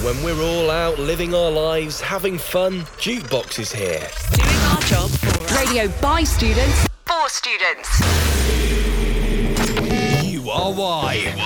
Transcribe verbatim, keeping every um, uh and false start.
When we're all out living our lives, having fun, Jukebox is here. Doing our job for Radio by students. for students. You are why.